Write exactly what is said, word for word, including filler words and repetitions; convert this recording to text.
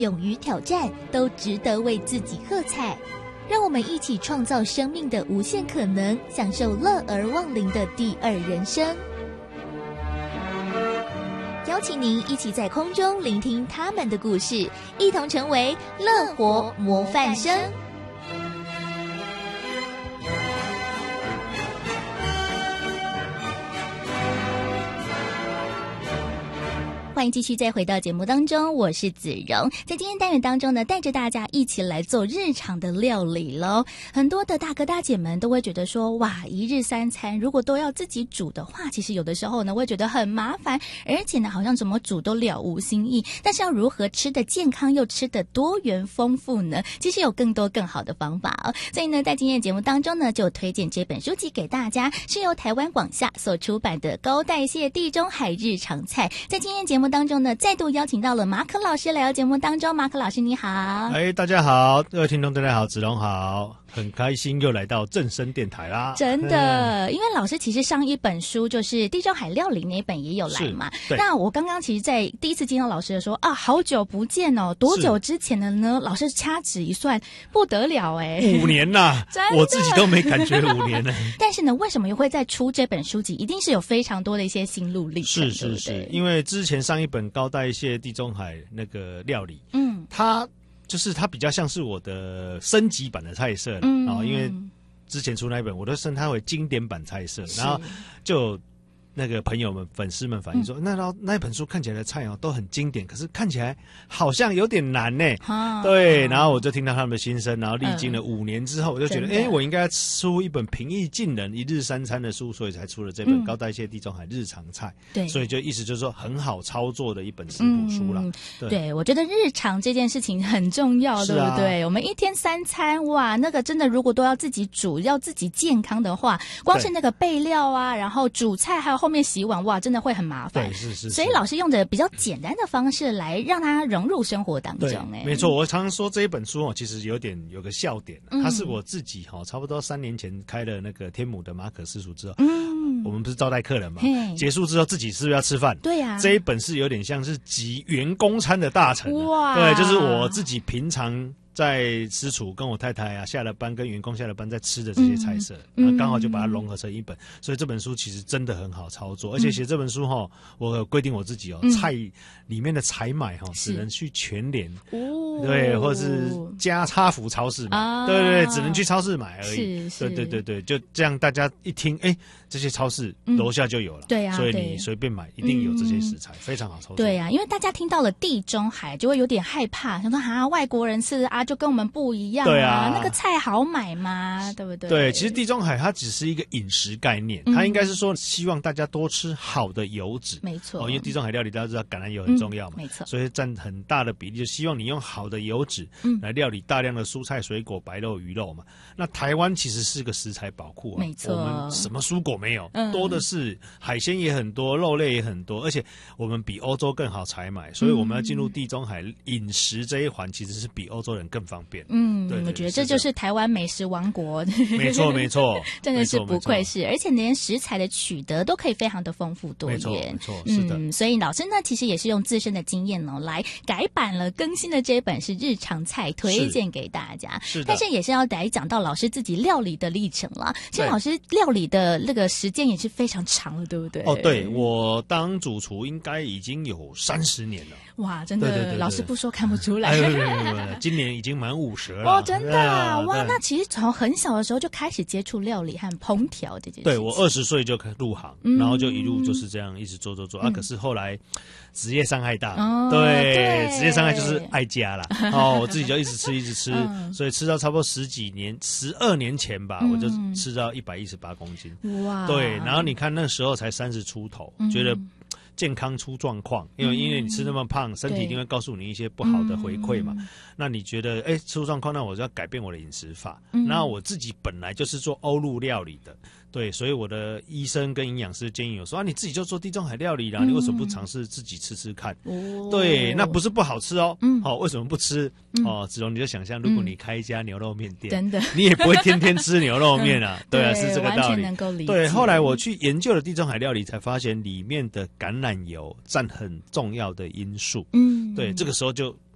勇于挑战，都值得为自己喝彩。让我们一起创造生命的无限可能，享受乐而忘灵的第二人生。邀请您一起在空中聆听他们的故事，一同成为乐活模范生。欢迎继续再回到节目当中，我是子荣。在今天单元当中呢，带着大家一起来做日常的料理咯。很多的大哥大姐们都会觉得说，哇，一日三餐如果都要自己煮的话，其实有的时候呢会觉得很麻烦，而且呢好像怎么煮都了无新意。但是要如何吃得健康又吃得多元丰富呢？其实有更多更好的方法哦。所以呢，在今天的节目当中呢，就推荐这本书籍给大家，是由台湾广夏所出版的《高代谢地中海日常菜》。在今天节目当中呢，再度邀请到了马可老师来到节目当中。马可老师你好。 哎，大家好，各位听众大家好，子龙好，很开心又来到正声电台啦。 真的、嗯、因为老师其实上一本书就是地中海料理那一本也有来嘛。那我刚刚其实在第一次见到老师的时候啊，好久不见哦，多久之前的呢？老师掐指一算不得了哎， 五年啦我自己都没感觉五年了但是呢，为什么又会再出这本书籍？一定是有非常多的一些心路历程。 是是是，对对，因为之前上一本高代谢地中海那个料理， 嗯， 它就是它比较像是我的升级版的菜色了，嗯，然后因为之前出那一本，我都称它为经典版菜色，然后就那个朋友们、粉丝们反映说，嗯、那那一本书看起来的菜哦都很经典，可是看起来好像有点难呢。 啊、 对，然后我就听到他们的心声，然后历经了五年之后，嗯、我就觉得，哎，我应该出一本平易近人、一日三餐的书，所以才出了这本《高代谢地中海日常菜》。对、嗯，所以就意思就是说很好操作的一本食谱书啦。嗯、 对, 对，我觉得日常这件事情很重要，对不对？我们一天三餐，哇，那个真的如果都要自己煮，要自己健康的话，光是那个备料啊，然后煮菜还有后面洗碗，哇，真的会很麻烦。 对，是 是, 是。 所以老师用的比较简单的方式来让它融入生活当中。哎， 没错，我常常说这一本书哦，其实有点有个笑点，嗯、它是我自己哈、哦，差不多三年前开了那个天母的马可私塾之后，嗯，我们不是招待客人嘛，结束之后自己是不是要吃饭？ 对呀、啊， 这一本是有点像是集员工餐的大成。哇，对，就是我自己平常在私厨跟我太太啊下了班跟员工下了班在吃的这些菜色，嗯、然后刚好就把它融合成一本，嗯、所以这本书其实真的很好操作，而且写这本书哈、哦，我有规定我自己哦，嗯、菜里面的采买哈、哦、只能去全联，哦、对，或者是加差福超市买，啊、对对对，只能去超市买而已，对对对对，就这样大家一听，哎，这些超市楼下就有了，嗯、对啊，所以你随便买一定有这些食材，嗯、非常好操作。 对啊，因为大家听到了地中海就会有点害怕，想说啊外国人吃啊。就跟我们不一样啊，对啊，那个菜好买吗？对不对？ 对，其实地中海它只是一个饮食概念，嗯、它应该是说希望大家多吃好的油脂， 没错、哦。 因为地中海料理大家知道橄榄油很重要嘛， 嗯、没错， 所以占很大的比例，就希望你用好的油脂来料理大量的蔬菜、水果、白肉、鱼肉嘛。那台湾其实是个食材宝库啊， 没错， 我们什么蔬果没有，嗯、多的是海鲜也很多，肉类也很多，而且我们比欧洲更好采买，所以我们要进入地中海饮食这一环，其实是比欧洲人更方便。 嗯。嗯，对对对，我觉得这就是台湾美食王国。 没错没错， 真的是不愧是，而且连食材的取得都可以非常的丰富多元。 没错没错，是的。 嗯，所以老师呢，其实也是用自身的经验呢，来改版了更新的这一本是日常菜，推荐给大家。是的，但是也是要来讲到老师自己料理的历程了。其实老师料理的那个时间也是非常长了，对不对？ 哦，对，我当主厨应该已经有三十年了。 哇，真的，对对对对，老师不说看不出来。 哎，对对对，今年已经满五十了。 哦，真的啊！哇，那其实从很小的时候就开始接触料理和烹调这件事。 对，我二十岁就入行，嗯、然后就一路就是这样一直做做做、嗯、啊。可是后来职业伤害大，哦、对，对，职业伤害就是爱家啦。哦，我自己就一直吃一直吃，嗯、所以吃到差不多十几年，十二年前吧，嗯、我就吃到一百一十八公斤。哇！对，然后你看那时候才三十出头，嗯、觉得健康出状况，因为因为你吃那么胖，嗯、身体一定会告诉你一些不好的回馈嘛。嗯、那你觉得，哎，出状况，那我就要改变我的饮食法。嗯、那我自己本来就是做欧陆料理的，对，所以我的医生跟营养师建议我说啊，你自己就做地中海料理啦，嗯、你为什么不尝试自己吃吃看？哦、对，那不是不好吃哦。嗯，好、哦，为什么不吃？嗯、哦，子荣你就想象，如果你开一家牛肉面店，真的，你也不会天天吃牛肉面啊。对啊，是这个道理。完全能够理解。对，后来我去研究了地中海料理，才发现里面的橄榄油占很重要的因素。嗯，对，这个时候就